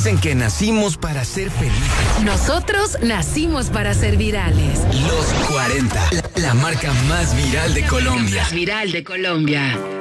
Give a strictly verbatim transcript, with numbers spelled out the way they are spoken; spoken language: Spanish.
Dicen que nacimos para ser felices. Nosotros nacimos para ser virales. Los cuarenta, la, la marca más viral de Colombia. Más viral de Colombia.